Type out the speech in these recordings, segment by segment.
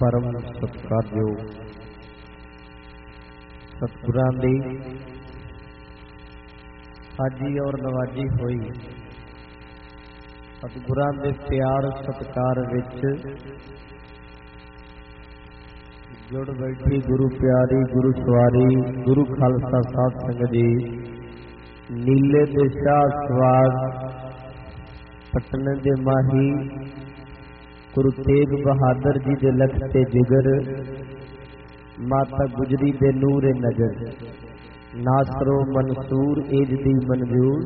परम सत्कारयोग सतगुरां दी साजी और नवाजी हुई सतगुरां दे प्यार सत्कार विच जुड़ बैठी गुरु प्यारी गुरु सवारी गुरु खालसा साध संगत जी नीले दे शाह सवार पटने दे माही गुरु तेग बहादुर जी दे लखते जिगर माता गुजरी दे नूर नजर नासरो मंसूर एज दी मंजूर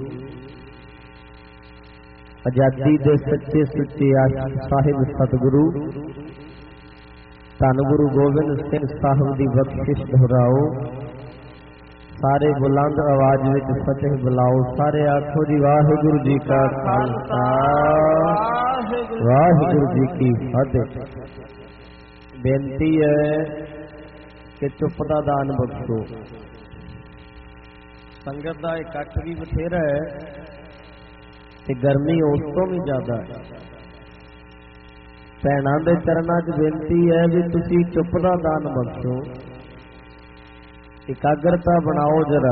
आजादी दे सच्चे सुच्चे आशिक साहिब सतगुरु धन गुरु गोबिंद सिंह साहब दी बख्शिश दोहराओ सारे बुलंद आवाज विच फतेह बुलाओ सारे आखो जी वाहिगुरु जी का खालसा वाहिगुरु जी की फतेह। बेनती है कि चुप दा दान बख्शो। संगत दा इकट्ठ भी बथेरा है ते गर्मी उस तो भी ज्यादा है। भैणां दे चरनां च बेनती है कि तुसी चुप दा दान बख्शो, एकाग्रता बनाओ जरा।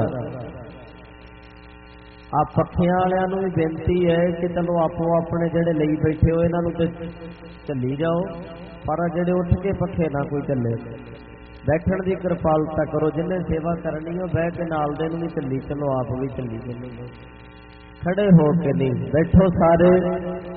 आ पखियां वालियां नूं भी बेनती है कि चलो आपो अपने जेड़े लई बैठे हो इन्हां नूं ते झल्ली जाओ, पर जेड़े उठ के पखे ना कोई झल्ले। बैठण दी कृपालता करो, जिन्हें सेवा करनी हो बह के नाल दे नूं भी झल्ली चलो, आप भी झल्ली चलो। खड़े हो के नहीं बैठो सारे।